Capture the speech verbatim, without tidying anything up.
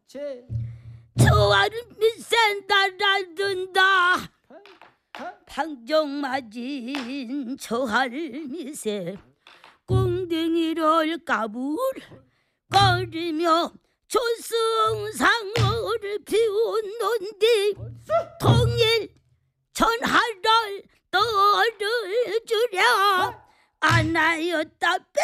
저하를 밑에 날아든다. 방정맞은 저할 밑에 꽁댕이를 까불거리며 조승상을 비웃는디 통일 전하를 떨어주랴. 안하였다